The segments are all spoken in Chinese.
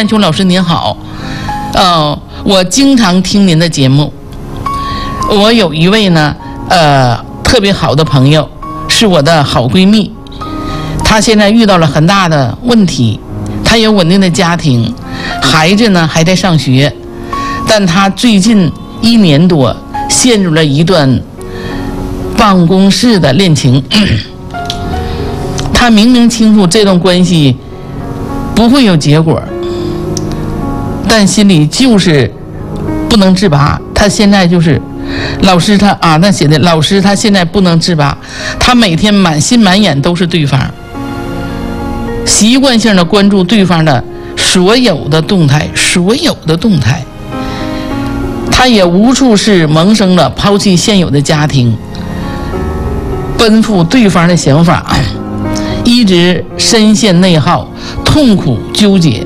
艳琼老师您好，我经常听您的节目。我有一位呢，特别好的朋友，是我的好闺蜜。她现在遇到了很大的问题，她有稳定的家庭，孩子呢还在上学，但她最近1年多陷入了一段办公室的恋情。她明明清楚这段关系不会有结果，但心里就是不能自拔。她现在就是老师他那写的老师他现在不能自拔，他每天满心满眼都是对方，习惯性的关注对方的所有的动态，他也无处是萌生了抛弃现有的家庭，奔赴对方的想法，一直深陷内耗，痛苦纠结。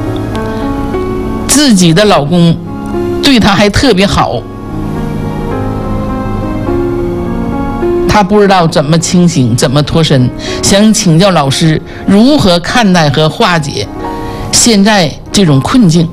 自己的老公对她还特别好，她不知道怎么清醒，怎么脱身，想请教老师如何看待和化解现在这种困境。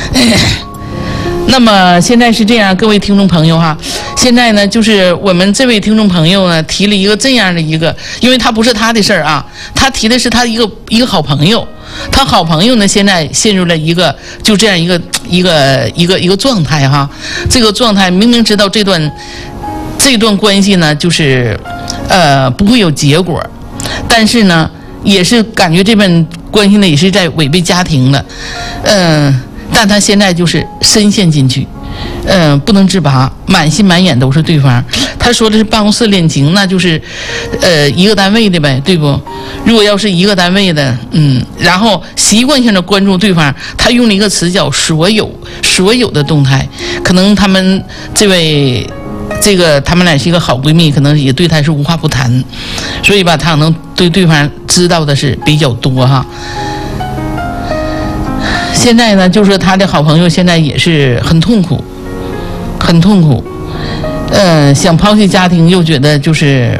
那么现在是这样，各位听众朋友哈，现在呢就是我们这位听众朋友呢提了一个这样的一个，因为他不是他的事儿啊，他提的是他一个好朋友，他好朋友呢现在陷入了一个就这样一个状态哈，这个状态明明知道这段关系呢就是不会有结果，但是呢也是感觉这段关系呢也是在违背家庭了，但他现在就是深陷进去，不能自拔，满心满眼都是对方。他说的是办公室恋情，那就是一个单位的呗，对不？如果要是一个单位的，然后习惯性的关注对方，他用了一个词叫所有的动态，可能他们他们俩是一个好闺蜜，可能也对她是无话不谈，所以吧，她可能对对方知道的是比较多哈。现在呢，就是她的好朋友现在也是很痛苦，想抛弃家庭，又觉得就是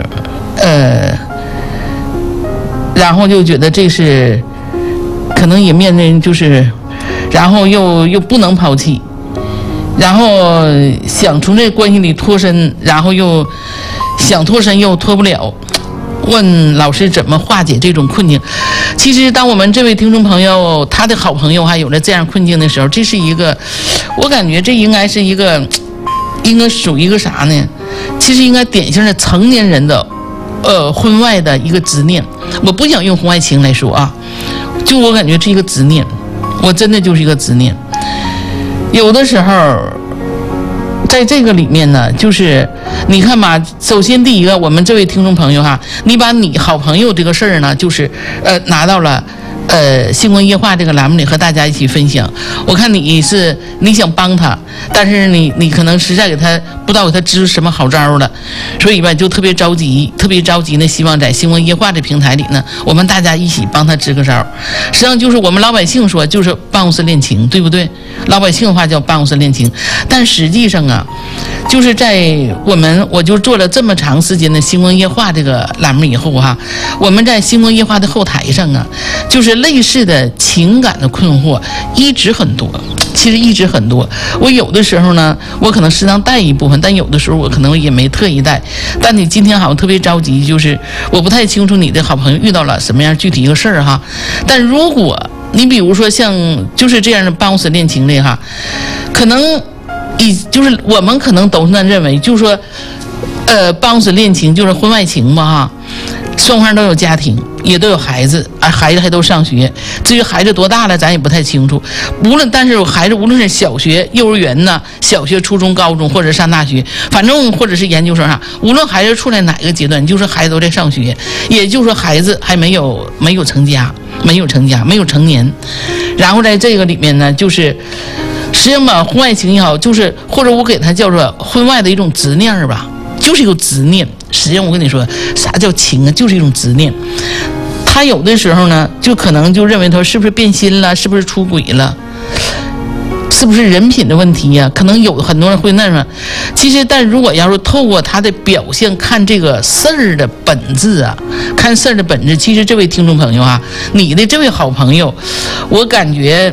然后又觉得这是可能也面临就是，然后又不能抛弃。然后想从这关系里脱身，然后又想脱身又脱不了，问老师怎么化解这种困境。其实当我们这位听众朋友他的好朋友还有了这样困境的时候，这是一个，我感觉这应该属于一个啥呢？其实应该典型的成年人的婚外的一个执念。我不想用婚外情来说啊，就我感觉这一个执念，我真的就是一个执念。有的时候在这个里面呢，就是你看吧，首先第一个，我们这位听众朋友哈，你把你好朋友这个事儿呢，就是拿到了星光夜话这个栏目里和大家一起分享。我看你想帮他，但是你可能实在不知道给他支什么好招了，所以吧就特别着急呢，希望在星光夜话这平台里呢，我们大家一起帮他支个招。实际上就是我们老百姓说就是办公室恋情，对不对？老百姓的话叫办公室恋情，但实际上啊，就是在我就做了这么长时间的星光夜话这个栏目以后哈，我们在星光夜话的后台上啊，就是类似的情感的困惑一直很多，其实一直很多。我有的时候呢，我可能适当带一部分，但有的时候我可能也没特意带。但你今天好像特别着急，就是我不太清楚你的好朋友遇到了什么样具体一个事儿哈。但如果你比如说像就是这样的办公室恋情的哈，可能就是我们可能都是那认为，就是说办公室恋情就是婚外情嘛哈。双方都有家庭，也都有孩子，孩子还都上学。至于孩子多大了，咱也不太清楚。但是孩子无论是小学、幼儿园呢，小学、初中、高中，或者上大学，反正或者是研究生上，无论孩子处在哪个阶段，就是孩子都在上学，也就是说孩子还没有成家，没有成年。然后在这个里面呢，就是实际上吧，婚外情也好，就是或者我给它叫做婚外的一种执念吧。就是一个执念，实际上我跟你说，啥叫情啊？就是一种执念。他有的时候呢，就可能就认为他是不是变心了，是不是出轨了，是不是人品的问题呀？可能有很多人会那么。其实，但如果要是透过他的表现看这个事儿的本质啊，看事儿的本质，其实这位听众朋友啊，你的这位好朋友，我感觉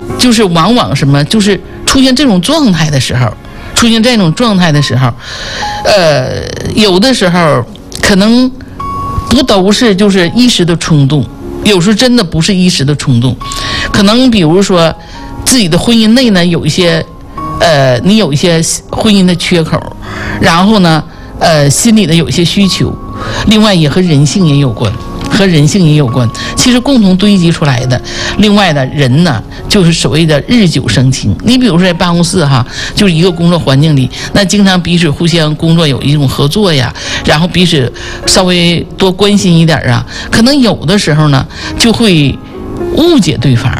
就是往往什么，就是出现这种状态的时候，有的时候可能不都是就是一时的冲动，有时候真的不是一时的冲动，可能比如说自己的婚姻内呢有一些你有一些婚姻的缺口，然后呢心里的有一些需求，另外也和人性也有关。其实共同堆积出来的。另外的人呢，就是所谓的日久生情。你比如说在办公室哈，就是一个工作环境里，那经常彼此互相工作有一种合作呀，然后彼此稍微多关心一点啊，可能有的时候呢就会误解对方。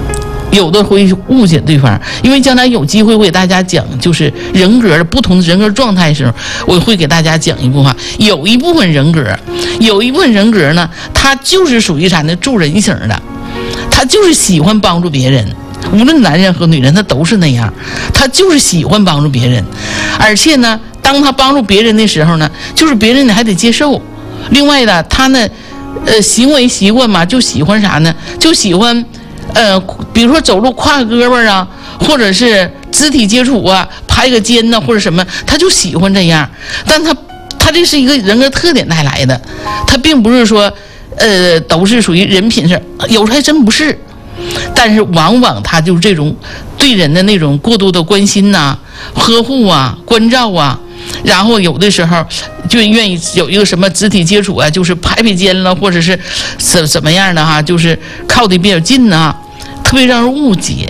因为将来有机会我给大家讲，就是人格的不同的人格状态的时候，我会给大家讲一部分。有一部分人格呢，他就是属于啥呢？助人型的，他就是喜欢帮助别人，无论男人和女人，他都是那样，他就是喜欢帮助别人，而且呢，当他帮助别人的时候呢，就是别人呢还得接受。另外呢，他呢，行为习惯嘛，就喜欢啥呢？就喜欢。比如说走路挎个胳膊啊，或者是肢体接触啊，拍个肩呐，或者什么，他就喜欢这样。但他这是一个人格特点带来的，他并不是说都是属于人品上，有时候还真不是。但是往往他就是这种对人的那种过度的关心呐、呵护啊、关照啊，然后有的时候就愿意有一个什么肢体接触啊，就是拍肩了，或者是怎么样的哈，就是靠得比较近啊，特别让人误解。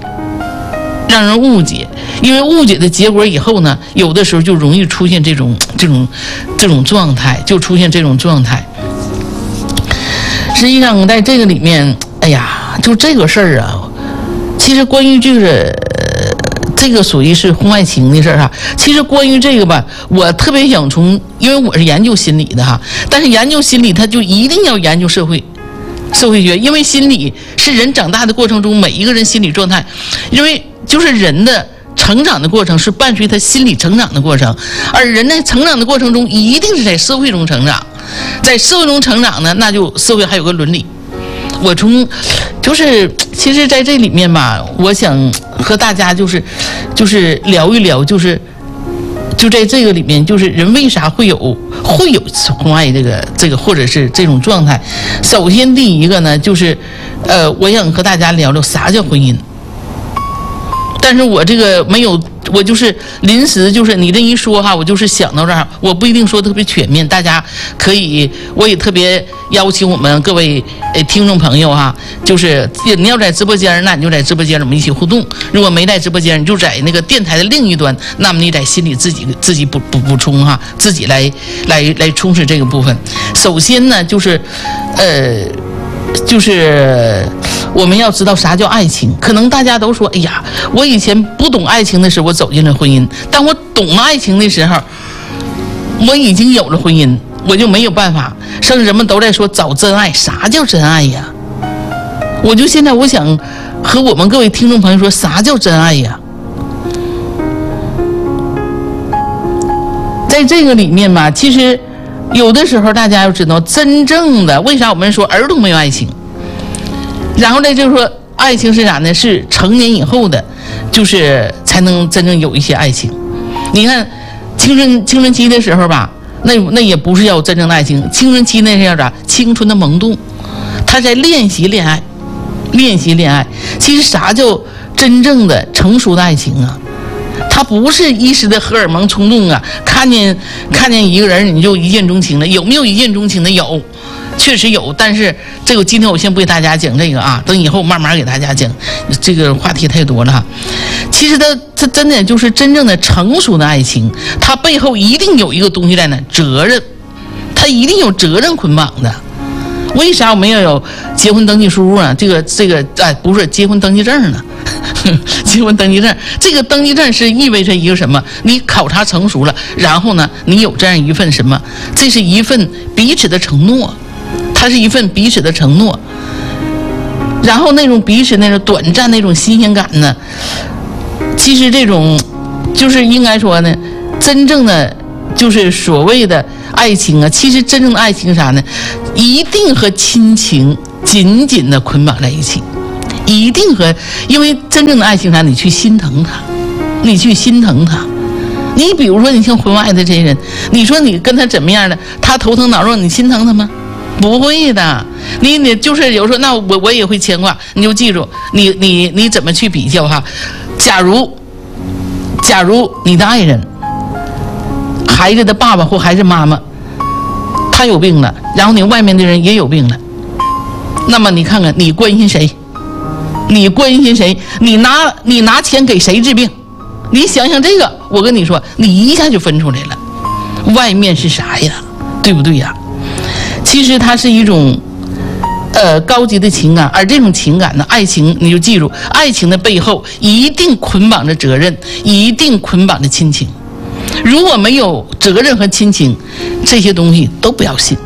因为误解的结果以后呢，有的时候就容易出现这种状态，实际上在这个里面，哎呀，就这个事儿啊，其实关于这个属于是婚外情的事儿哈。其实关于这个吧，我特别想因为我是研究心理的哈，但是研究心理，他就一定要研究社会学，因为心理是人长大的过程中每一个人心理状态，因为就是人的成长的过程是伴随他心理成长的过程，而人在成长的过程中一定是在社会中成长，在社会中成长呢，那就社会还有个伦理。我其实在这里面吧，我想和大家就是聊一聊，就在这个里面，就是人为啥会有婚外这个或者是这种状态。首先第一个呢，就是我想和大家聊聊啥叫婚姻。但是我这个没有，我就是临时，就是你这一说哈，我就是想到这儿，我不一定说特别全面，大家可以，我也特别邀请我们各位听众朋友哈，就是你要在直播间，那你就在直播间我们一起互动；如果没在直播间，你就在那个电台的另一端，那么你在心里自己补充哈，自己来充实这个部分。首先呢，就是我们要知道啥叫爱情。可能大家都说，哎呀，我以前不懂爱情的时候，我走进了婚姻；当我懂了爱情的时候，我已经有了婚姻，我就没有办法。甚至人们都在说找真爱，啥叫真爱呀？现在我想和我们各位听众朋友说，啥叫真爱呀？在这个里面嘛，其实有的时候大家要知道，真正的为啥我们说儿童没有爱情，然后呢就是说爱情是啥呢？是成年以后的，就是才能真正有一些爱情。你看青春期的时候吧，那也不是要真正的爱情，青春期那是要啥？青春的萌动，他在练习恋爱。其实啥叫真正的成熟的爱情啊？它不是一时的荷尔蒙冲动啊，看见一个人你就一见钟情了。有没有一见钟情的？有，确实有。但是这个今天我先不给大家讲这个啊，等以后慢慢给大家讲，这个话题太多了哈。其实它真的就是真正的成熟的爱情，它背后一定有一个东西在那，责任，它一定有责任捆绑的。为啥我们要有结婚登记书啊？这个不是结婚登记证呢？结婚登记证，这个登记证是意味着一个什么？你考察成熟了，然后呢，你有这样一份什么？这是一份彼此的承诺，它是一份彼此的承诺。然后那种彼此那种短暂那种新鲜感呢，其实这种就是应该说呢，真正的就是所谓的爱情啊，其实真正的爱情啥呢？一定和亲情紧紧的捆绑在一起， 一定因为真正的爱情啥，你去心疼他，你去心疼他。你比如说，你像婚外的这些人，你说你跟他怎么样的，他头疼脑热，你心疼他吗？不会的。你就是有时候，那我也会牵挂。你就记住，你怎么去比较哈？假如你的爱人，孩子的爸爸或孩子妈妈，他有病了，然后你外面的人也有病了，那么你看看，你关心谁？你关心谁？你拿钱给谁治病？你想想这个，我跟你说，你一下就分出来了，外面是啥呀？对不对呀？其实它是一种高级的情感，而这种情感呢，爱情你就记住，爱情的背后一定捆绑着责任，一定捆绑着亲情。如果没有责任和亲情，这些东西都不要信。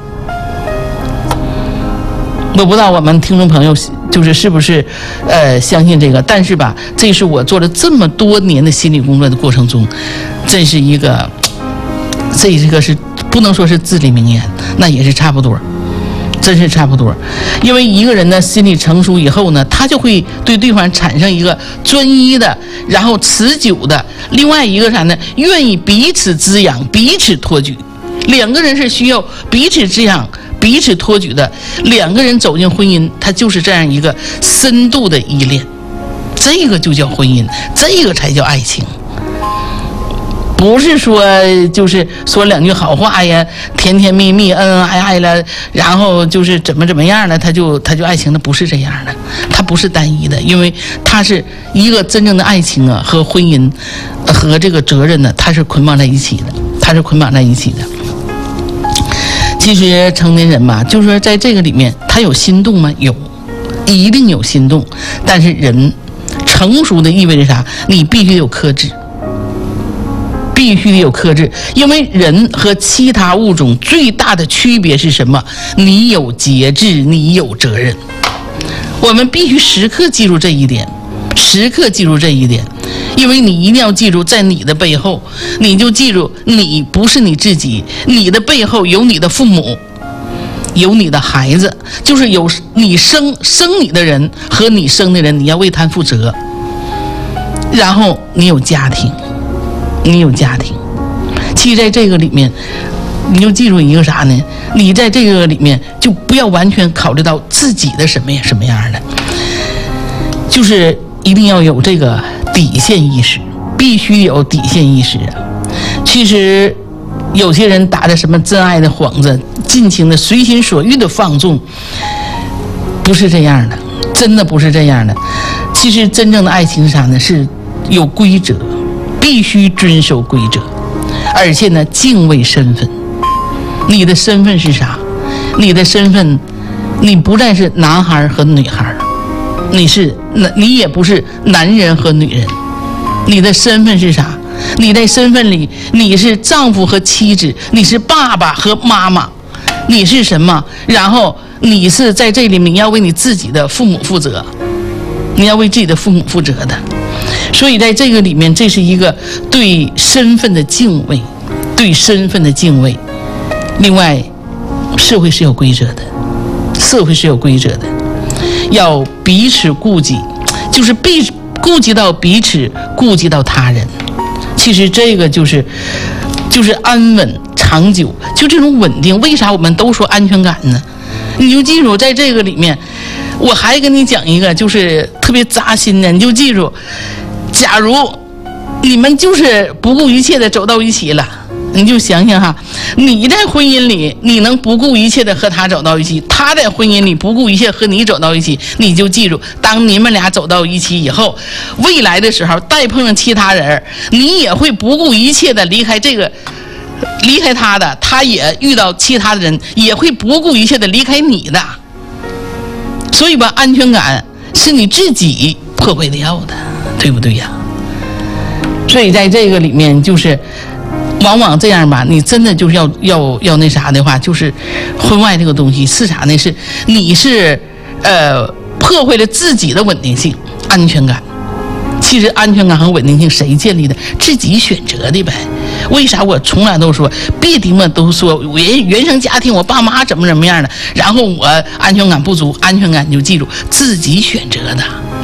我不知道我们听众朋友是不是相信这个，但是吧，这是我做了这么多年的心理工作的过程中，这是一个是不能说是至理名言，那也是差不多，真是差不多。因为一个人呢心理成熟以后呢，他就会对对方产生一个专一的，然后持久的，另外一个啥呢，愿意彼此滋养，彼此托举。两个人是需要彼此滋养，彼此托举的。两个人走进婚姻，它就是这样一个深度的依恋，这个就叫婚姻，这个才叫爱情。不是说就是说两句好话呀，甜甜蜜蜜，恩恩爱爱了，然后就是怎么样了，他就爱情的，不是这样的，它不是单一的，因为它是一个真正的爱情啊，和婚姻和这个责任呢，它是捆绑在一起的，它是捆绑在一起的。其实成年人嘛，就是说在这个里面，他有心动吗？有，一定有心动。但是人成熟的意味着啥？你必须得有克制，必须得有克制。因为人和其他物种最大的区别是什么？你有节制，你有责任。我们必须时刻记住这一点，时刻记住这一点。因为你一定要记住，在你的背后，你就记住，你不是你自己，你的背后有你的父母，有你的孩子，就是有你生你的人和你生的人，你要为他负责。然后你有家庭，你有家庭。其实在这个里面，你就记住一个啥呢？你在这个里面就不要完全考虑到自己的什么样的，就是一定要有这个底线意识，必须有底线意识啊！其实有些人打着什么真爱的幌子，尽情的随心所欲的放纵，不是这样的，真的不是这样的。其实真正的爱情是啥呢？是有规则，必须遵守规则，而且呢，敬畏身份。你的身份是啥？你的身份，你不再是男孩和女孩。你也不是男人和女人，你的身份是啥？你在身份里，你是丈夫和妻子，你是爸爸和妈妈，你是什么？然后你是在这里面，你要为你自己的父母负责，你要为自己的父母负责的。所以在这个里面，这是一个对身份的敬畏，对身份的敬畏。另外，社会是有规则的，社会是有规则的。要彼此顾及，就是顾及到彼此，顾及到他人。其实这个就是安稳长久，就这种稳定。为啥我们都说安全感呢？你就记住，在这个里面，我还跟你讲一个，就是特别扎心的。你就记住，假如你们就是不顾一切的走到一起了。你就想想哈，你在婚姻里，你能不顾一切的和他走到一起，他在婚姻里不顾一切和你走到一起，你就记住，当你们俩走到一起以后，未来的时候再碰上其他人，你也会不顾一切的离开他的，他也遇到其他的人，也会不顾一切的离开你的。所以吧，安全感是你自己破坏掉的，对不对呀？所以在这个里面，就是往往这样吧，你真的就是要那啥的话，就是婚外这个东西是啥呢？是你是破坏了自己的稳定性、安全感。其实安全感和稳定性谁建立的？自己选择的呗。为啥我从来都说别地方都说我原生家庭我爸妈怎么样的，然后我安全感不足？安全感你就记住自己选择的。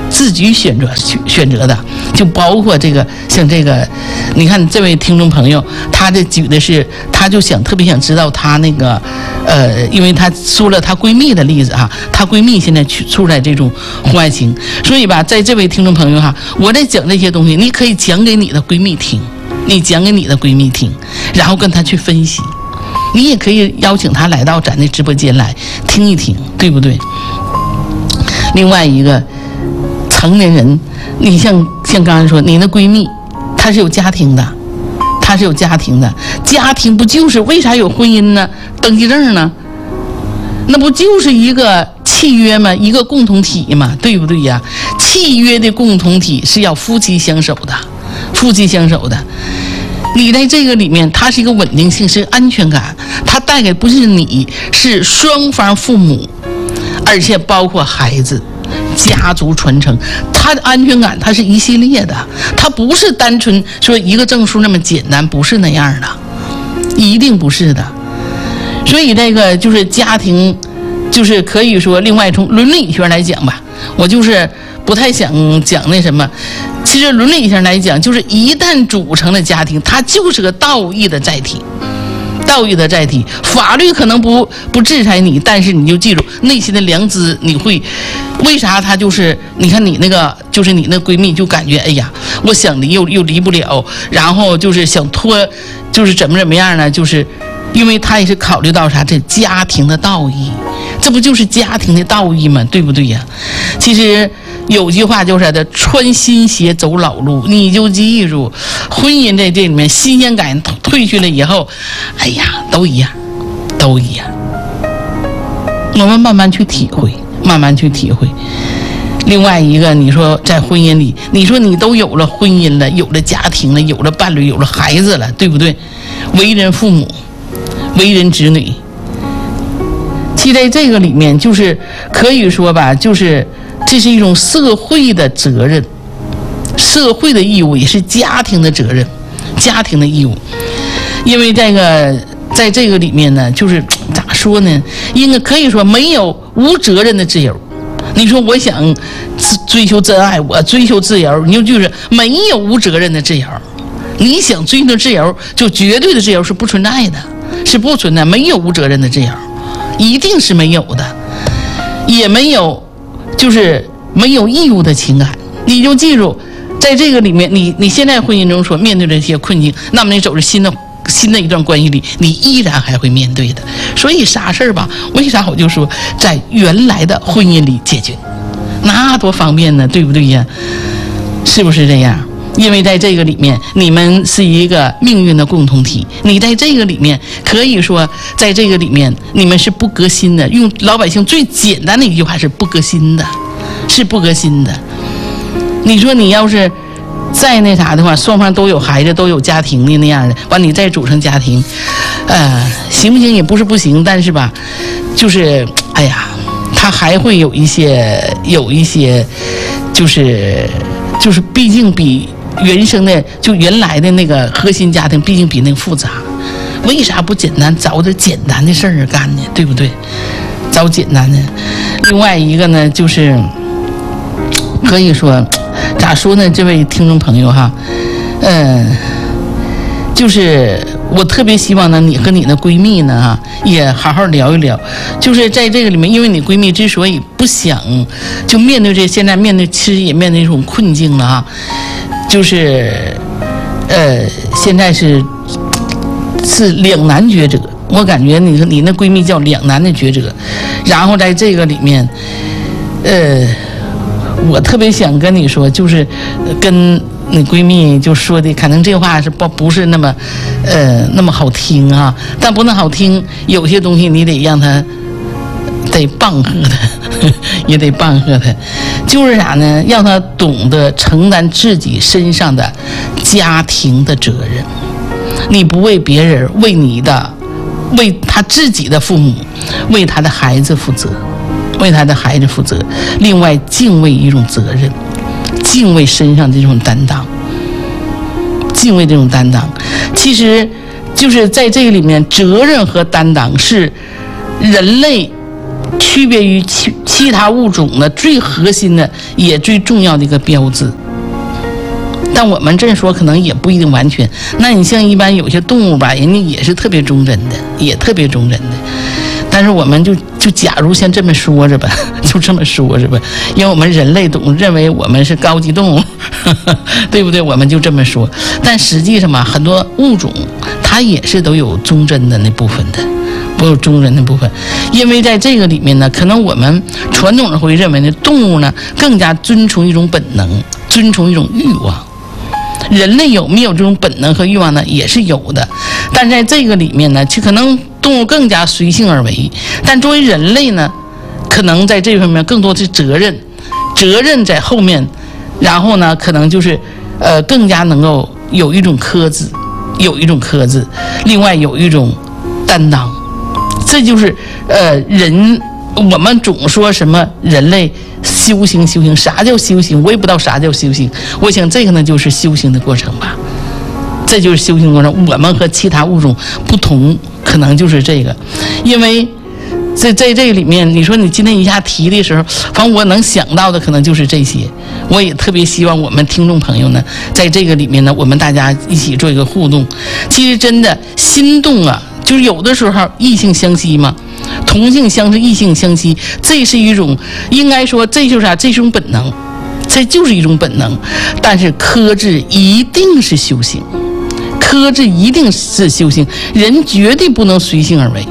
自己选择的，就包括这个像这个，你看这位听众朋友，他这举的是，他就特别想知道他那个，因为他说了她闺蜜的例子啊，她闺蜜现在处在这种婚外情，所以吧，在这位听众朋友哈，我在讲这些东西，你可以讲给你的闺蜜听，你讲给你的闺蜜听，然后跟她去分析，你也可以邀请她来到咱的直播间来听一听，对不对？另外一个。成年人，你像刚才说，你的闺蜜，她是有家庭的，她是有家庭的，家庭不就是为啥有婚姻呢？登记证呢？那不就是一个契约吗？一个共同体嘛，对不对呀？契约的共同体是要夫妻相守的，夫妻相守的。你在这个里面，它是一个稳定性，是安全感，它带给不是你，是双方父母，而且包括孩子。家族传承，它的安全感，它是一系列的，它不是单纯说一个证书那么简单，不是那样的，一定不是的。所以这个就是家庭，就是可以说，另外从伦理学来讲吧，我就是不太想讲那什么。其实伦理上来讲，就是一旦组成了家庭，它就是个道义的载体。道义的载体，法律可能不制裁你，但是你就记住内心的良知，你会为啥他就是你看你那个就是你那闺蜜就感觉哎呀，我想离又离不了，然后就是想拖，就是怎么样呢？就是因为他也是考虑到啥这家庭的道义，这不就是家庭的道义吗？对不对呀？其实。有句话就是的，穿新鞋走老路，你就记住，婚姻在这里面新鲜感褪去了以后，哎呀，都一样，都一样。我们慢慢去体会，慢慢去体会。另外一个，你说在婚姻里，你说你都有了婚姻了，有了家庭了，有了伴侣，有了孩子了，对不对？为人父母，为人子女，其实在这个里面，就是可以说吧，就是这是一种社会的责任，社会的义务，也是家庭的责任，家庭的义务。因为这个在这个里面呢，就是咋说呢？应该可以说没有无责任的自由。你说我想追求真爱，我追求自由，你就是没有无责任的自由。你想追求自由，就绝对的自由是不存在的，是不存在，没有无责任的自由，一定是没有的，也没有。就是没有义务的情感，你就记住，在这个里面，你现在婚姻中所面对的这些困境，那么你走入新的一段关系里，你依然还会面对的。所以啥事儿吧，为啥我就说在原来的婚姻里解决，那多方便呢，对不对呀？是不是这样？因为在这个里面，你们是一个命运的共同体。你在这个里面，可以说，在这个里面，你们是不革新的。用老百姓最简单的一句话是不革新的，是不革新的。你说你要是再那啥的话，双方都有孩子，都有家庭的那样的，完你再组成家庭，行不行？也不是不行，但是吧，就是哎呀，他还会有一些，就是毕竟比。原生的就原来的那个核心家庭，毕竟比那个复杂。为啥不简单找点简单的事儿干呢？对不对？找简单的。另外一个呢，就是可以说，咋说呢？这位听众朋友哈，就是我特别希望呢，你和你的闺蜜呢哈，也好好聊一聊。就是在这个里面，因为你闺蜜之所以不想就面对现在面对，其实也面对这种困境了哈。就是现在是两难抉择，我感觉你那闺蜜叫两难的抉择。然后在这个里面，我特别想跟你说，就是跟你闺蜜就说的，可能这话是不是那么好听啊，但不能好听，有些东西你得让她得棒喝他，也得棒喝他，就是啥呢？让他懂得承担自己身上的家庭的责任。你不为别人，为他自己的父母，为他的孩子负责，为他的孩子负责。另外，敬畏一种责任，敬畏身上这种担当，敬畏这种担当。其实，就是在这个里面，责任和担当是人类区别于其他物种的最核心的也最重要的一个标志。但我们这说可能也不一定完全。那你像一般有些动物吧，人家也是特别忠贞的，也特别忠贞的。但是我们就假如先这么说着吧，就这么说着吧，因为我们人类总认为我们是高级动物，对不对？我们就这么说。但实际上嘛，很多物种它也是都有忠贞的那部分的。不有忠贞的部分，因为在这个里面呢，可能我们传统上会认为呢，动物呢更加遵从一种本能，遵从一种欲望。人类有没有这种本能和欲望呢？也是有的，但在这个里面呢，其可能动物更加随性而为，但作为人类呢，可能在这方面更多的是责任在后面，然后呢，可能就是更加能够有一种克制，另外有一种担当。这就是人，我们总说什么人类修行，啥叫修行？我也不知道啥叫修行。我想这个呢就是修行的过程吧，这就是修行过程。我们和其他物种不同，可能就是这个，因为在这个里面，你说你今天一下提的时候，反正我能想到的可能就是这些。我也特别希望我们听众朋友呢，在这个里面呢，我们大家一起做一个互动。其实真的心动啊。就是有的时候异性相吸嘛，同性相是异性相吸，这是一种，应该说这就是啥？这是一种本能，这就是一种本能。但是克制一定是修行，人绝对不能随性而为，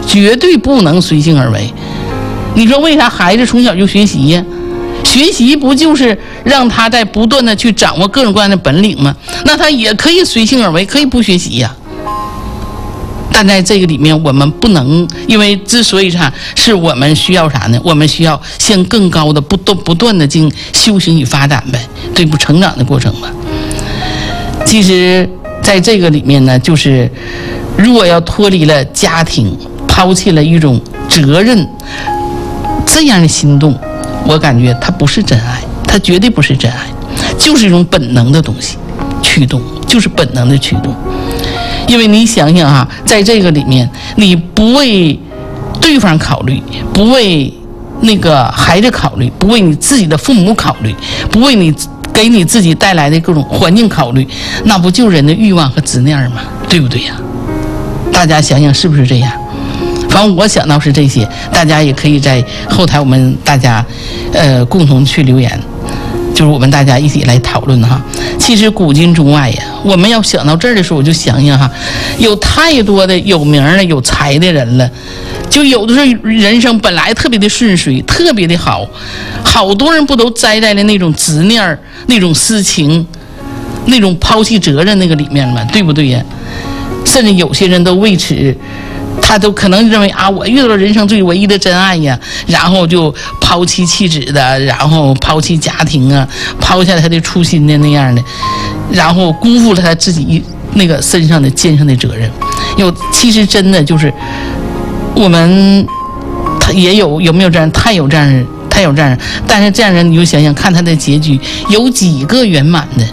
你说为啥孩子从小就学习呀？学习不就是让他在不断的去掌握各种各样的本领吗？那他也可以随性而为，可以不学习呀。但在这个里面，我们不能，因为之所以啥，是我们需要啥呢？我们需要向更高的不断的进修行与发展呗，对不？成长的过程吧。其实，在这个里面呢，就是如果要脱离了家庭，抛弃了一种责任，这样的心动，我感觉它不是真爱，它绝对不是真爱，就是一种本能的东西，驱动，就是本能的驱动。因为你想想啊，在这个里面，你不为对方考虑，不为那个孩子考虑，不为你自己的父母考虑，不为你给你自己带来的各种环境考虑，那不就人的欲望和执念吗？对不对呀？大家想想是不是这样？反正我想到是这些，大家也可以在后台我们大家共同去留言。就是我们大家一起来讨论哈。其实古今中外呀，我们要想到这儿的时候，我就想想哈，有太多的有名的、有才的人了。就有的时候人生本来特别的顺遂，特别的好，好多人不都栽在了那种执念、那种私情、那种抛弃责任那个里面吗？对不对呀？甚至有些人都为此。他都可能认为啊，我遇到了人生最唯一的真爱呀，然后就抛妻弃子的，然后抛弃家庭啊，抛下他的初心的那样的，然后辜负了他自己那个身上的肩上的责任。其实真的就是我们他也有没有这样？太有这样人，但是这样人你就想想看他的结局，有几个圆满的？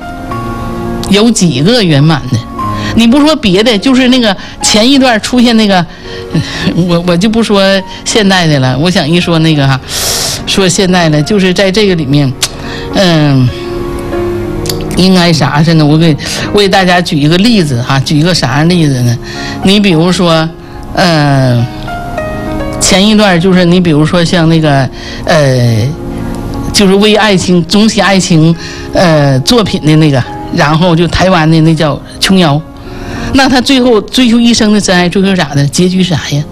你不说别的，就是那个前一段出现那个，我就不说现代的了。我想一说那个哈，说现代的，就是在这个里面，应该啥似的？我给大家举一个例子哈，举一个啥例子呢？你比如说，前一段就是你比如说像那个就是为爱情总写爱情作品的那个，然后就台湾的那叫琼瑶。那他最后追求一生的真爱，追求啥的？结局是啥呀？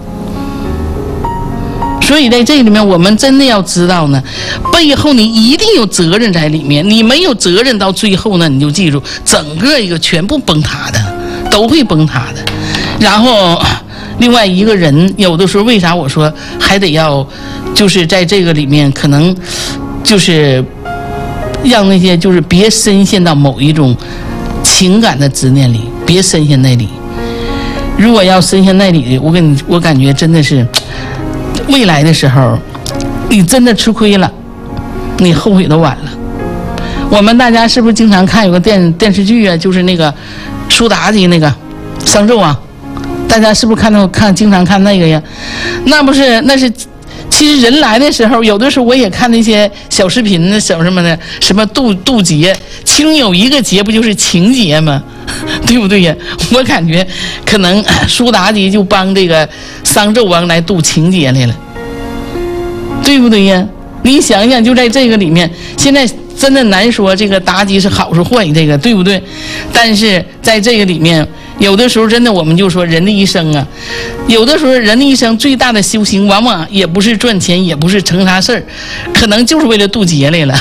所以在这里面，我们真的要知道呢，背后你一定有责任在里面。你没有责任，到最后呢，你就记住，整个一个全部崩塌的，都会崩塌的。然后，另外一个人，有的时候为啥我说还得要，就是在这个里面，可能就是让那些就是别深陷到某一种情感的执念里。别深陷那里，如果要深陷那里，我感觉真的是，未来的时候，你真的吃亏了，你后悔都晚了。我们大家是不是经常看有个电视剧啊，就是那个苏妲己那个商纣王，大家是不是经常看那个呀？那是其实人来的时候，有的时候我也看那些小视频什么的，什么渡劫，其中有一个劫不就是情劫吗？对不对呀？我感觉可能苏妲己就帮这个商纣王来渡情劫来了，对不对呀？你想想，就在这个里面，现在真的难说这个妲己是好是坏，这个对不对？但是在这个里面，有的时候真的我们就说人的一生啊，有的时候人的一生最大的修行，往往也不是赚钱，也不是成啥事儿，可能就是为了渡劫来了，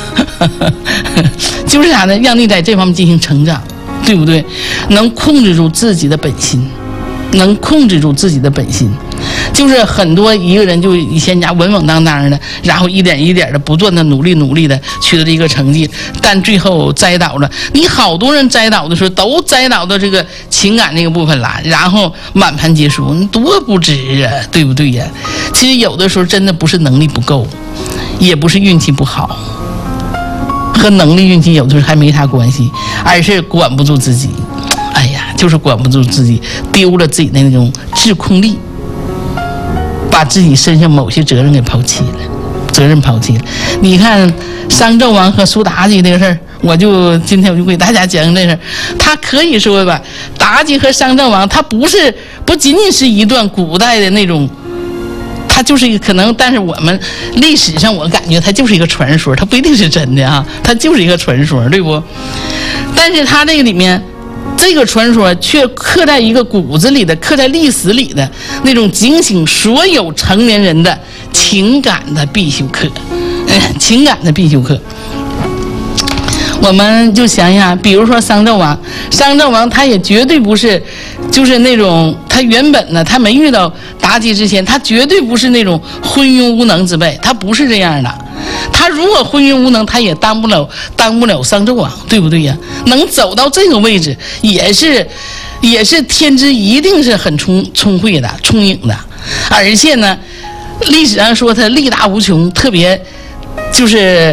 就是啥呢？让你在这方面进行成长，对不对？能控制住自己的本心，能控制住自己的本心。就是很多一个人就以前家稳稳当当的，然后一点一点的不断的努力的取得这个成绩，但最后栽倒了。你好多人栽倒的时候都栽倒到这个情感这个部分了，然后满盘皆输，你多不值啊，对不对呀？其实有的时候真的不是能力不够，也不是运气不好，和能力运气有的时候还没啥关系，而是管不住自己。哎呀，就是管不住自己，丢了自己的那种自控力，把自己身上某些责任给抛弃了，你看商纣王和苏妲己这个事儿，今天我就给大家讲这事儿。他可以说吧，妲己和商纣王，他不仅仅是一段古代的那种，他就是一个可能，但是我们历史上我感觉他就是一个传说，他不一定是真的啊，他就是一个传说，对不？但是他这个里面，这个传说却刻在一个骨子里的，刻在历史里的那种警醒所有成年人的情感的必修课，情感的必修课。我们就想想，比如说商纣王他也绝对不是，就是那种他原本呢，他没遇到妲己之前，他绝对不是那种昏庸无能之辈，他不是这样的。他如果昏庸无能，他也当不了商纣王，对不对呀？能走到这个位置，也是天资一定是很聪慧的、聪颖的，而且呢，历史上说他力大无穷，特别就是。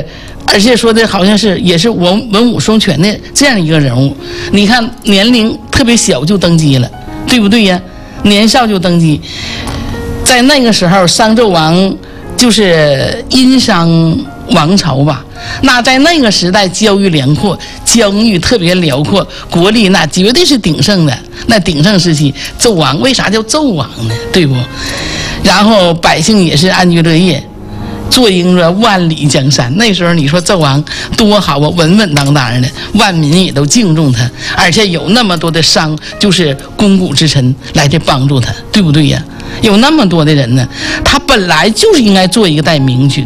而且说的好像也是文武双全的这样一个人物。你看年龄特别小就登基了，对不对呀？年少就登基，在那个时候商纣王就是殷商王朝吧，那在那个时代疆域辽阔，疆域特别辽阔，国力那绝对是鼎盛的，那鼎盛时期。纣王为啥叫纣王呢？对不？然后百姓也是安居乐业，坐拥着万里江山。那时候你说纣王多好啊，稳稳当当的，万民也都敬重他，而且有那么多的就是肱骨之臣来这帮助他，对不对呀？有那么多的人呢，他本来就是应该做一代明君，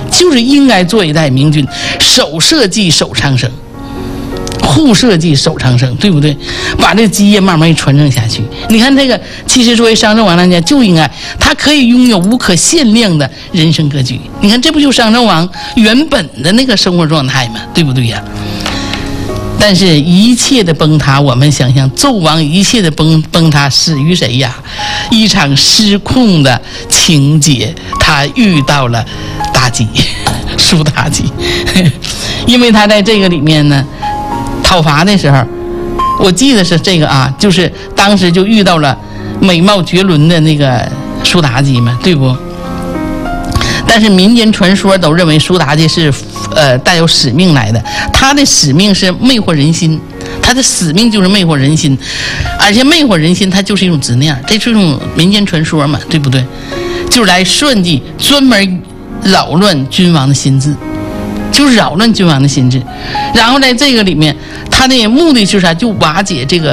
守社稷守长生，护社稷守长生，对不对？把这基业慢慢传承下去。你看这个，其实作为商纣王来讲，就应该他可以拥有无可限量的人生格局。你看，这不就商纣王原本的那个生活状态吗？对不对呀？但是一切的崩塌，我们想想，纣王一切的崩塌始于谁呀？一场失控的情节，他遇到了苏妲己，因为他在这个里面呢，讨伐的时候，我记得是这个啊，就是当时就遇到了美貌绝伦的那个苏妲己嘛，对不？但是民间传说都认为苏妲己是带有使命来的，她的使命是魅惑人心，她的使命就是魅惑人心，而且魅惑人心它就是一种执念，这是一种民间传说嘛，对不对？就是来算计，专门扰乱君王的心智，就是扰乱君王的心智。然后在这个里面，他的目的就是啥？就瓦解这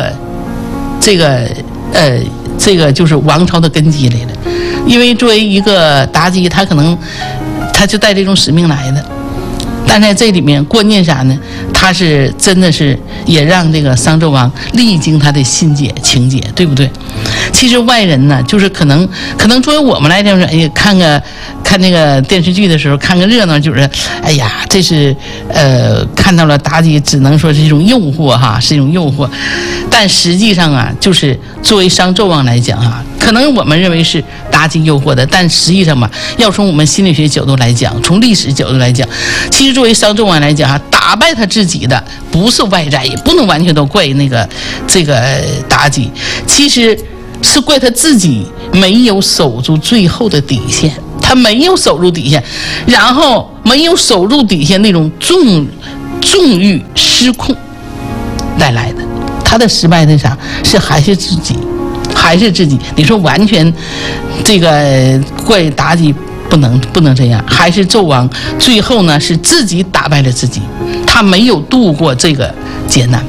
个就是王朝的根基来了。因为作为一个妲己，他可能他就带这种使命来的。但在这里面关键啥呢？他是真的是也让这个商纣王历经他的心结情节，对不对？其实外人呢，就是可能作为我们来讲说，哎，看那个电视剧的时候看个热闹，就是哎呀，这是看到了妲己，只能说是一种诱惑哈，是一种诱惑。但实际上啊，就是作为商纣王来讲哈，可能我们认为是妲己诱惑的，但实际上吧，要从我们心理学角度来讲，从历史角度来讲，其实作为商纣王来讲哈，打败他自己的不是外在，也不能完全都怪这个妲己，其实是怪他自己没有守住最后的底线。 他没有守住底线，然后没有守住底线那种纵欲失控带来的，他的失败的啥是还是自己。你说完全这个怪妲己不能这样，还是纣王最后呢是自己打败了自己，他没有度过这个劫难，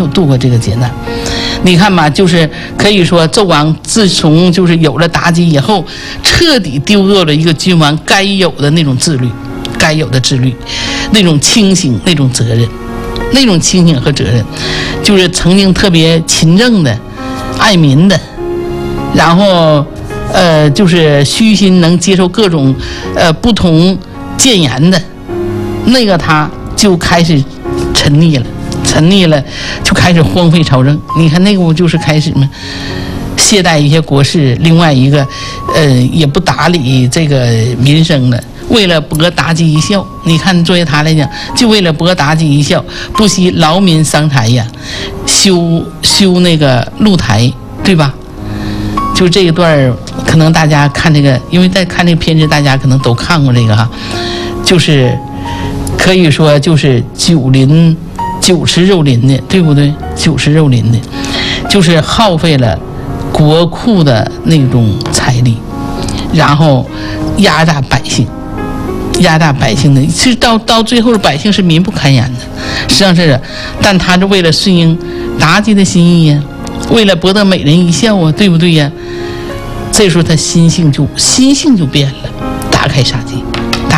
你看吧，就是可以说纣王自从就是有了妲己以后，彻底丢掉了一个君王该有的那种自律，那种清醒，那种责任，那种清醒和责任，就是曾经特别勤政的、爱民的，然后就是虚心能接受各种不同谏言的，那个他就开始沉溺了，就开始荒废朝政。你看那个不就是开始吗？懈怠一些国事，另外一个也不打理这个民生了。为了博妲己一笑，你看作为他来讲，就为了博妲己一笑，不惜劳民伤财呀，修那个露台，对吧？就这一段可能大家看这个，因为在看这个片子，大家可能都看过这个哈，就是可以说就是酒池肉林的，对不对？酒池肉林的，就是耗费了国库的那种财力，然后压榨百姓的，其实到最后百姓是民不堪言的，实际上是，但他是为了顺应妲己的心意呀，为了博得美人一笑啊，对不对呀？这时候他心性就变了，大开杀戒。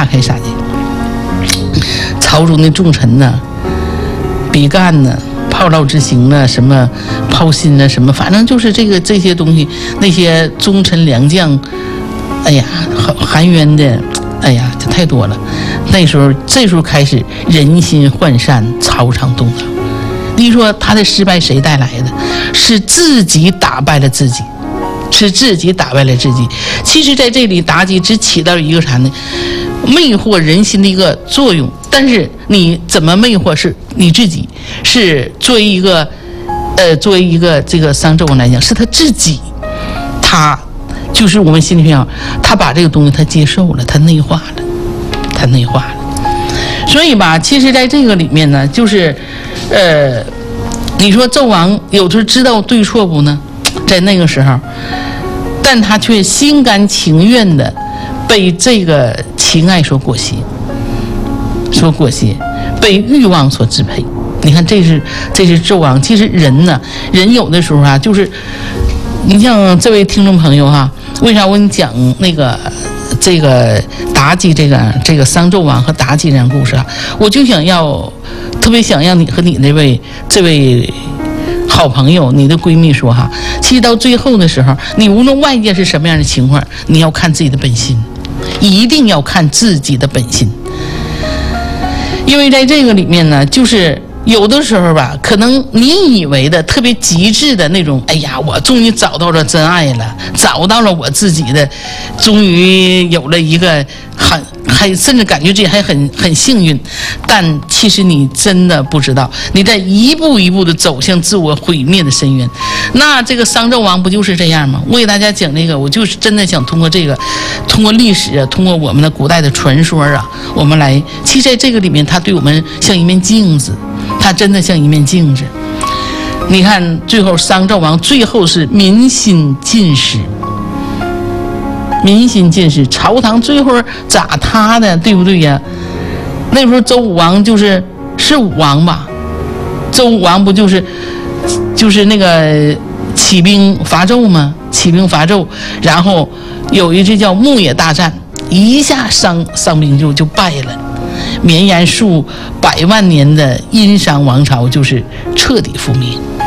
朝中的重臣呢，比干呢，炮烙之刑呢，什么抛心呢，什么，反正就是这些东西，那些忠臣良将，哎呀，含冤的，哎呀，这太多了。这时候开始人心涣散，朝场动荡。你说他的失败谁带来的？是自己打败了自己。其实在这里，妲己只起到一个啥呢？魅惑人心的一个作用。但是你怎么魅惑是你自己，是作为一个这个商纣王来讲，是他自己，他就是我们心理学上，他把这个东西他接受了，他内化了。所以吧，其实在这个里面呢，就是你说纣王有时知道对错不呢？在那个时候，但他却心甘情愿的被这个情爱所裹挟，被欲望所支配。你看，这是纣王。其实人有的时候啊，就是你像这位听众朋友哈，为啥我跟你讲这个妲己这个商纣王和妲己这样故事啊？我就特别想让你和你这位好朋友，你的闺蜜说哈，其实到最后的时候，你无论外界是什么样的情况，你要看自己的本心，一定要看自己的本心。因为在这个里面呢，就是有的时候吧，可能你以为的特别极致的那种，哎呀，我终于找到了真爱了，找到了我自己的，终于有了一个还甚至感觉自己还很幸运，但其实你真的不知道，你在一步一步的走向自我毁灭的深渊。那这个商纣王不就是这样吗？我给大家讲这个，我就是真的想通过历史啊，通过我们的古代的传说啊，我们来，其实在这个里面，它对我们像一面镜子，它真的像一面镜子。你看，最后商纣王最后是民心尽失。朝堂最后咋塌的，对不对呀？那时候周武王是武王吧？周武王不就是那个起兵伐纣吗？然后有一次叫牧野大战，一下商兵就败了，绵延数百万年的殷商王朝就是彻底覆灭。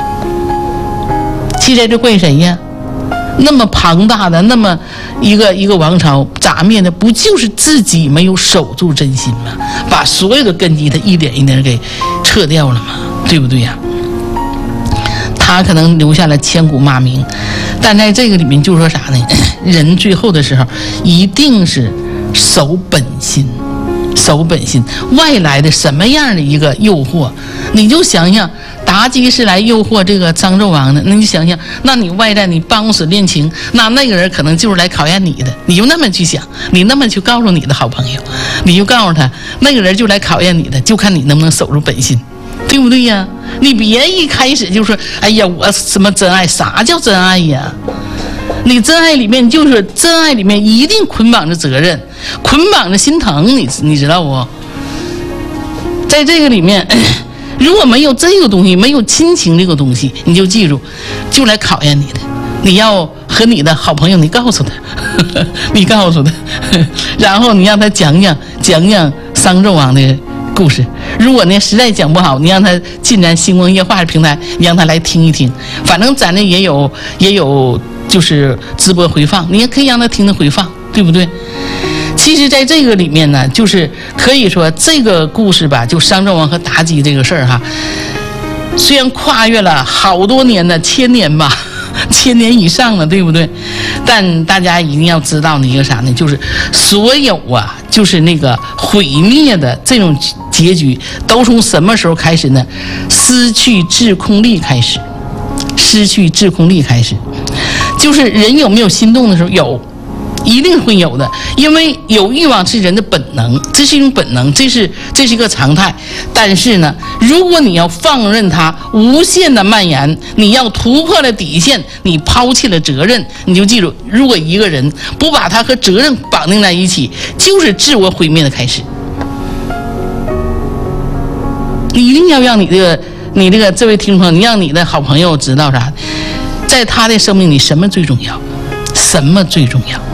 其实这怪谁呀？那么庞大的那么一个王朝咋灭的？不就是自己没有守住真心吗？把所有的根基他一点一点给撤掉了嘛，对不对呀？他可能留下了千古骂名，但在这个里面就说啥呢？人最后的时候一定是守本心，外来的什么样的一个诱惑，你就想想妲己是来诱惑这个商纣王的，那你想想，那你外在你办公室恋情，那个人可能就是来考验你的，你就那么去想，你那么去告诉你的好朋友，你就告诉他，那个人就来考验你的，就看你能不能守住本心，对不对呀？你别一开始就说，哎呀，我什么真爱？啥叫真爱呀？你真爱里面就是真爱里面一定捆绑着责任，捆绑着心疼，你知道不？在这个里面，如果没有这个东西，没有亲情这个东西，你就记住，就来考验你的。你要和你的好朋友，你告诉他，你告诉他，然后你让他讲商纣王的故事。如果呢实在讲不好，你让他进咱星光夜话的平台，你让他来听一听。反正咱这也有就是直播回放，你也可以让他听回放，对不对？其实在这个里面呢，就是可以说这个故事吧，就商纣王和妲己这个事儿哈，虽然跨越了好多年的1000年吧，1000年以上了，对不对？但大家一定要知道那个啥呢，就是所有啊，就是那个毁灭的这种结局都从什么时候开始呢？失去制控力开始，失去制控力开始。就是人有没有心动的时候？有，一定会有的，因为有欲望是人的本能，这是一种本能，这是一个常态。但是呢，如果你要放任它无限的蔓延，你要突破了底线，你抛弃了责任，你就记住，如果一个人不把他和责任绑定在一起，就是自我毁灭的开始。你一定要让你这个这位听众朋友，你让你的好朋友知道啥，在他的生命里什么最重要，什么最重要。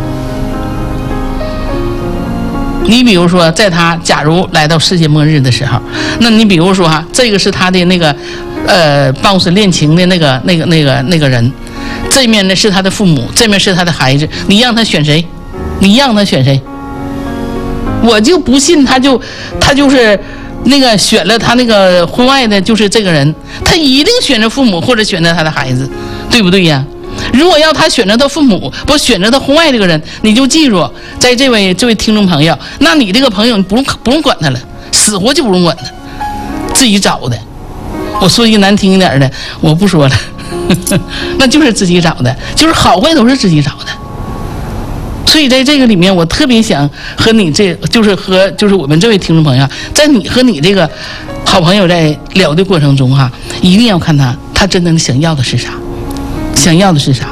你比如说，在他假如来到世界末日的时候，那你比如说哈，这个是他的那个办公室恋情的那个人，这面呢是他的父母，这面是他的孩子，你让他选谁？你让他选谁？我就不信他就是那个选了他那个婚外的，就是这个人，他一定选择父母或者选择他的孩子，对不对呀？如果要他选择他父母，不选择他婚外这个人，你就记住，在这位听众朋友，那你这个朋友你不用管他了，死活就不用管他，自己找的。我说一个难听一点的，我不说了，那就是自己找的，就是好坏都是自己找的。所以在这个里面，我特别想和你就是我们这位听众朋友，在你和你这个好朋友在聊的过程中哈，一定要看他真正想要的是啥。想要的是啥？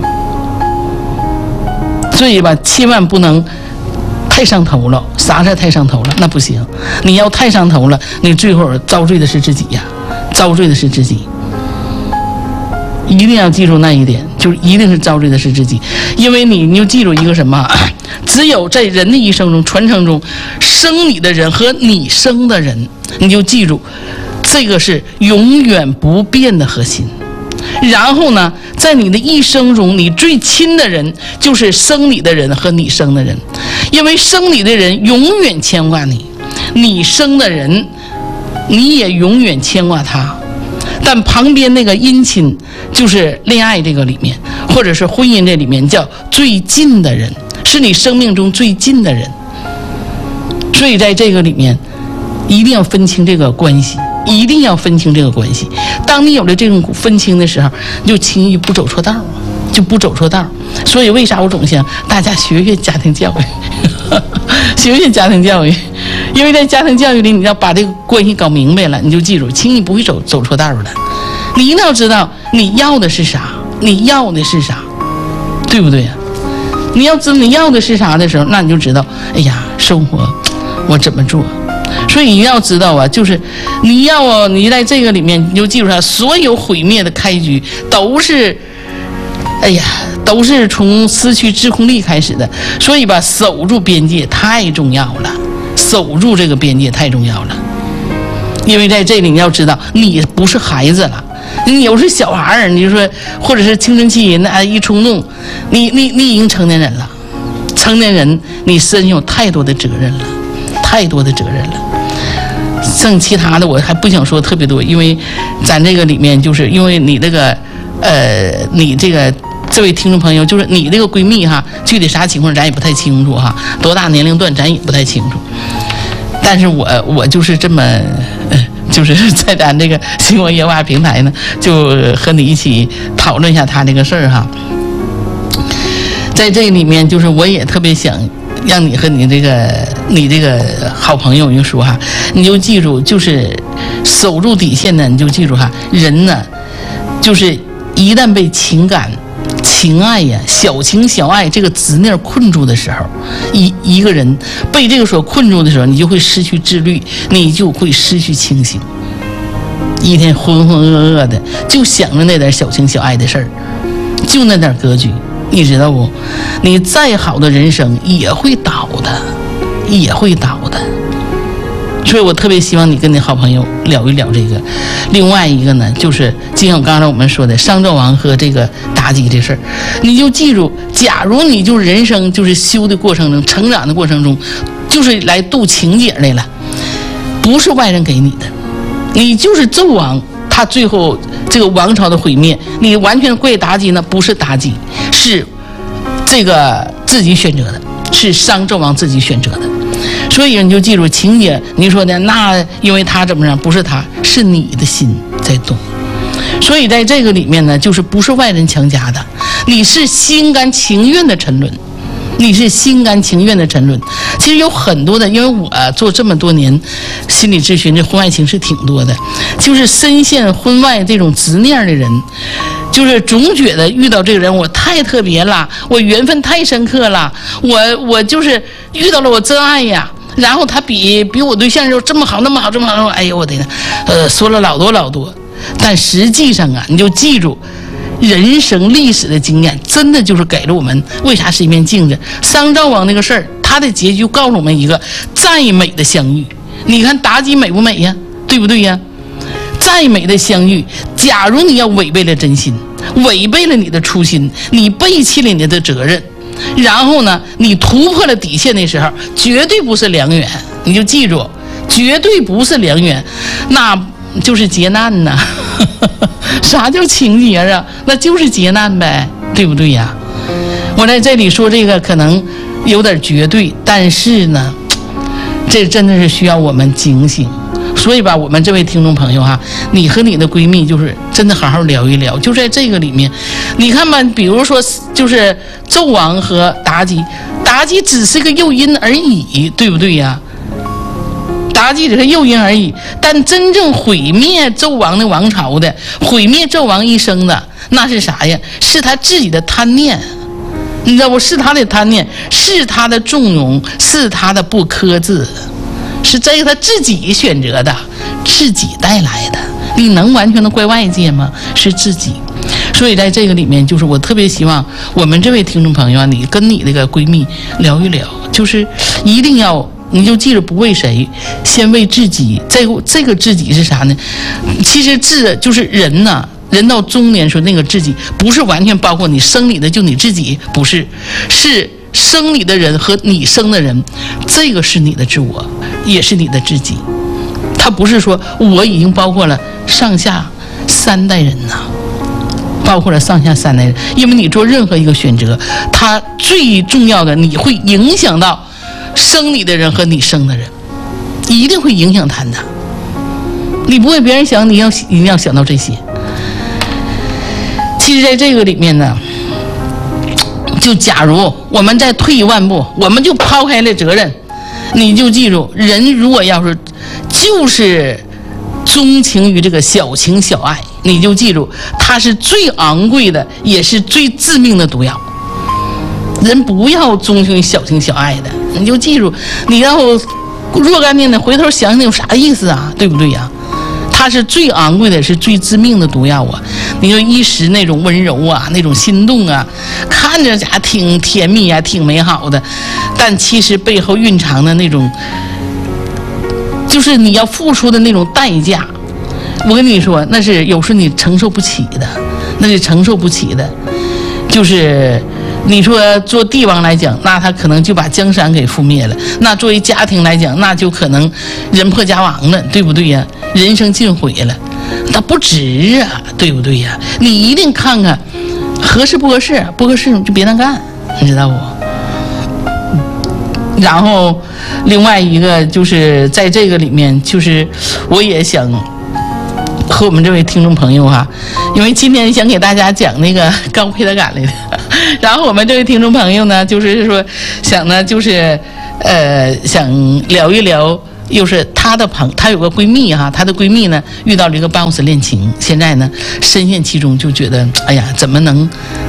所以吧，千万不能太上头了。啥是太上头了？那不行。你要太上头了，你最后遭罪的是自己呀，遭罪的是自己。一定要记住那一点，就是一定是遭罪的是自己，因为你就记住一个什么？只有在人的一生中、传承中，生你的人和你生的人，你就记住，这个是永远不变的核心。然后呢，在你的一生中，你最亲的人就是生你的人和你生的人，因为生你的人永远牵挂你，你生的人你也永远牵挂他。但旁边那个姻亲，就是恋爱这个里面，或者是婚姻这里面叫最近的人，是你生命中最近的人。所以在这个里面，一定要分清这个关系。一定要分清这个关系。当你有了这种分清的时候，你就轻易不走错道，就不走错道。所以为啥我总想大家学学家庭教育，学学家庭教育，因为在家庭教育里，你要把这个关系搞明白了，你就记住，轻易不会走错道的。你一定要知道你要的是啥，你要的是啥，对不对呀？你要知道你要的是啥的时候，那你就知道，哎呀，生活我怎么做。所以你要知道啊，就是你在这个里面，你就记住它，所有毁灭的开局都是，哎呀，都是从失去制控力开始的。所以吧，守住边界太重要了，守住这个边界太重要了。因为在这里你要知道，你不是孩子了，你又是小孩儿，你就说或者是青春期那一冲动，你已经成年人了，成年人你身有太多的责任了。太多的责任了，剩其他的我还不想说特别多，因为咱这个里面就是因为你这个你这位听众朋友，就是你这个闺蜜哈，具体啥情况咱也不太清楚哈，多大年龄段咱也不太清楚，但是我就是这么就是在咱这个星光夜话平台呢，就和你一起讨论一下他这个事儿哈。在这里面，就是我也特别想让你和你这个好朋友就说哈，你就记住，就是守住底线呢，你就记住哈，人呢，就是一旦被情感、情爱呀、小情小爱这个执念困住的时候，一个人被这个所困住的时候，你就会失去自律，你就会失去清醒，一天浑浑噩噩的，就想着那点小情小爱的事儿，就那点格局。你知道不？你再好的人生也会倒的，也会倒的。所以我特别希望你跟你好朋友聊一聊这个。另外一个呢，就是就像刚才我们说的商纣王和这个妲己这事儿，你就记住，假如你就人生就是修的过程中、成长的过程中，就是来渡情劫来了，不是外人给你的，你就是纣王。他最后这个王朝的毁灭，你完全怪妲己呢？不是妲己，是这个自己选择的，是商纣王自己选择的。所以你就记住，情节你说的那，因为他怎么样？不是他，是你的心在动。所以在这个里面呢，就是不是外人强加的，你是心甘情愿的沉沦。你是心甘情愿的沉沦。其实有很多的，因为我做这么多年心理咨询，这婚外情是挺多的，就是深陷婚外这种执念的人，就是总觉得遇到这个人我太特别了，我缘分太深刻了，我就是遇到了我真爱呀。然后他比我对象就这么好那么好这么好，哎呦我的天，说了老多，但实际上啊，你就记住。人生历史的经验真的就是给了我们为啥是一面镜子。商纣王那个事儿，他的结局告诉我们一个再美的相遇，你看妲己美不美呀？对不对呀？再美的相遇，假如你要违背了真心，违背了你的初心，你背弃了你的责任，然后呢，你突破了底线的时候，绝对不是良缘。你就记住，绝对不是良缘，那就是劫难呐。啥叫情节啊？那就是劫难呗，对不对呀？我在这里说这个可能有点绝对，但是呢，这真的是需要我们警醒。所以吧，我们这位听众朋友哈，你和你的闺蜜就是真的好好聊一聊，就在这个里面，你看吧，比如说就是纣王和妲己只是个诱因而已，对不对呀？妲己只是诱因而已，但真正毁灭纣王的王朝的，毁灭纣王一生的，那是啥呀？是他自己的贪念，你知道不？是他的贪念，是他的纵容，是他的不克制，是这个他自己选择的，自己带来的。你能完全的怪外界吗？是自己。所以在这个里面，就是我特别希望我们这位听众朋友啊，你跟你那个闺蜜聊一聊，就是一定要。你就记着不为谁，先为自己。这个自己是啥呢？其实就是人呐，人到中年时候那个自己，不是完全包括你生理的就你自己，不是，是生理的人和你生的人，这个是你的自我，也是你的自己。他不是说我已经包括了上下三代人呐，包括了上下三代人，因为你做任何一个选择，它最重要的你会影响到。生你的人和你生的人，一定会影响他的。你不为别人想，你一定要想到这些。其实，在这个里面呢，就假如我们再退一万步，我们就抛开了责任，你就记住，人如果要是就是钟情于这个小情小爱，你就记住，它是最昂贵的，也是最致命的毒药。人不要钟情于小情小爱的，你就记住，你要若干年的回头想想有啥意思啊？对不对呀？它是最昂贵的，是最致命的毒药啊！你就一时那种温柔啊，那种心动啊，看着家挺甜蜜啊，挺美好的，但其实背后蕴藏的那种，就是你要付出的那种代价。我跟你说，那是有时你承受不起的，那是承受不起的，就是。你说做帝王来讲，那他可能就把江山给覆灭了；那作为家庭来讲，那就可能人破家亡了，对不对呀？人生尽毁了，那不值啊，对不对呀？你一定看看合适不合适，不合适就别那干，你知道不？ 然后另外一个就是在这个里面，就是我也想和我们这位听众朋友哈，因为今天想给大家讲那个高配的感来的，然后我们这位听众朋友呢，就是说想呢，就是想聊一聊，又是她有个闺蜜哈，她的闺蜜呢遇到了一个办公室恋情，现在呢深陷其中，就觉得哎呀，怎么能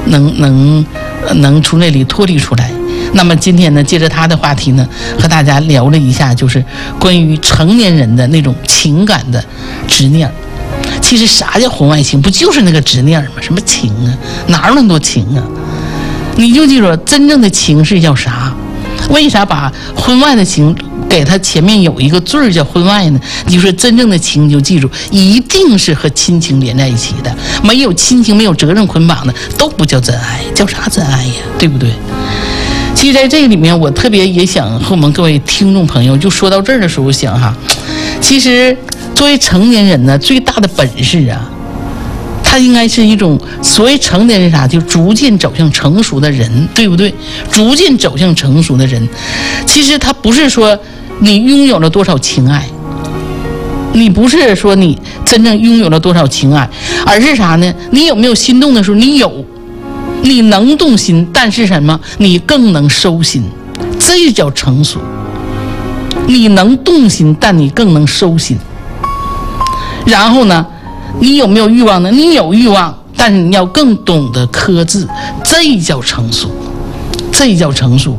从那里脱离出来？那么今天呢，借着她的话题呢，和大家聊了一下，就是关于成年人的那种情感的执念。其实啥叫婚外情？不就是那个执念吗？什么情啊？哪有那么多情啊？你就记住，真正的情是叫啥？为啥把婚外的情给他前面有一个字儿叫婚外呢？你就说真正的情，你就记住，一定是和亲情连在一起的。没有亲情，没有责任捆绑的，都不叫真爱，叫啥真爱呀？对不对？其实在这个里面，我特别也想和我们各位听众朋友，就说到这儿的时候想哈，其实作为成年人呢，最大的本事啊，他应该是一种所谓成年人啥，就逐渐走向成熟的人，对不对？逐渐走向成熟的人，其实他不是说你拥有了多少情爱，你不是说你真正拥有了多少情爱，而是啥呢？你有没有心动的时候？你有。你能动心，但是什么？你更能收心，这叫成熟。你能动心，但你更能收心。然后呢，你有没有欲望呢？你有欲望，但是你要更懂得克制，这叫成熟。这叫成熟，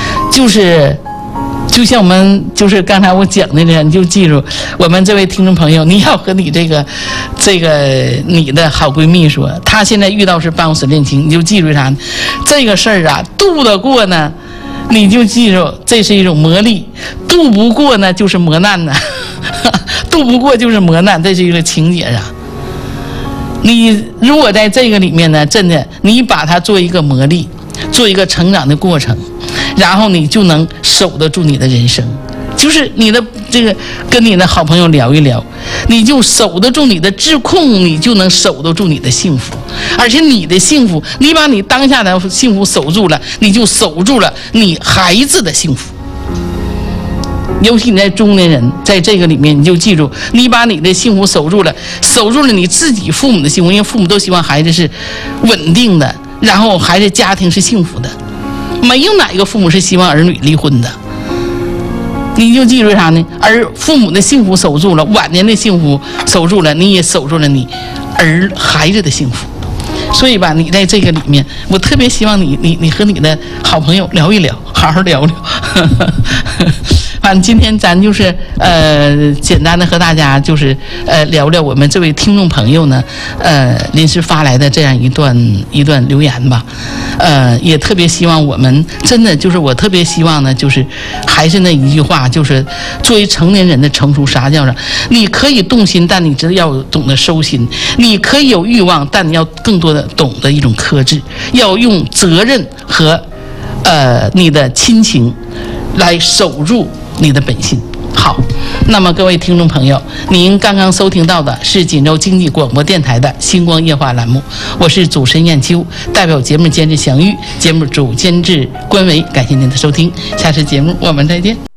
就像我们就是刚才我讲的呢，你就记住，我们这位听众朋友，你要和你这个你的好闺蜜说，她现在遇到是办公室恋情，你就记住啥呢？这个事儿啊，渡得过呢，你就记住这是一种磨砺；渡不过呢，就是磨难呢。渡不过就是磨难，这是一个情节啊。你如果在这个里面呢，真的你把它做一个磨砺，做一个成长的过程，然后你就能守得住你的人生。就是你的这个跟你的好朋友聊一聊，你就守得住你的自控，你就能守得住你的幸福。而且你的幸福，你把你当下的幸福守住了，你就守住了你孩子的幸福。尤其你在中年人，在这个里面，你就记住，你把你的幸福守住了，守住了你自己父母的幸福，因为父母都希望孩子是稳定的，然后孩子家庭是幸福的，没有哪一个父母是希望儿女离婚的。你就记住啥呢？而父母的幸福守住了，晚年的幸福守住了，你也守住了你孩子的幸福。所以吧，你在这个里面，我特别希望你和你的好朋友聊一聊，好好聊聊。反正今天咱就是简单的和大家就是聊聊我们这位听众朋友呢临时发来的这样一段留言吧。也特别希望我们真的就是我特别希望呢，就是还是那一句话，就是作为成年人的成熟，啥叫做你可以动心，但你要懂得收心；你可以有欲望，但你要更多的懂得一种克制，要用责任和你的亲情来守住你的本性。好，那么各位听众朋友，您刚刚收听到的是锦州经济广播电台的星光夜话栏目，我是主持人燕秋，代表节目监制祥玉，节目主监制关维，感谢您的收听，下次节目我们再见。